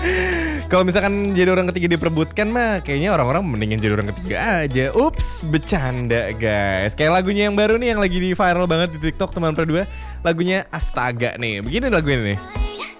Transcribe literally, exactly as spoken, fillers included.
Kalau misalkan jadi orang ketiga diperebutkan mah kayaknya orang-orang mendingin jadi orang ketiga aja. Ups, bercanda guys. Kayak lagunya yang baru nih yang lagi di viral banget di TikTok teman berdua. Lagunya Astaga nih. Begini lagunya nih.